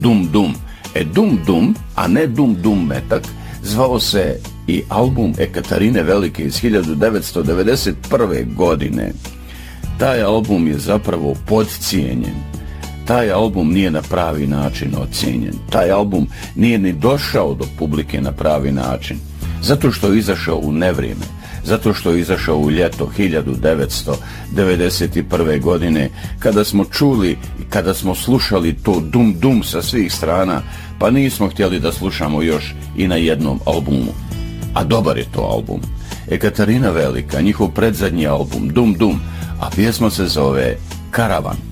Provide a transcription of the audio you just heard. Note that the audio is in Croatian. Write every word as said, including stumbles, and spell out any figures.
Dum Dum. E Dum Dum, a ne Dum Dum Metak, zvao se i album Ekaterine Velike iz hiljadu devetsto devedeset prve. godine. Taj album je zapravo podcijenjen. Taj album nije na pravi način ocijenjen. Taj album nije ni došao do publike na pravi način. Zato što je izašao u nevrijeme. Zato što je izašao u ljeto hiljadu devetsto devedeset prve. godine, kada smo čuli i kada smo slušali to dum dum sa svih strana, pa nismo htjeli da slušamo još i na jednom albumu. A dobar je to album. Ekaterina Velika, njihov predzadnji album, Dum Dum, a pjesma se zove Karavan.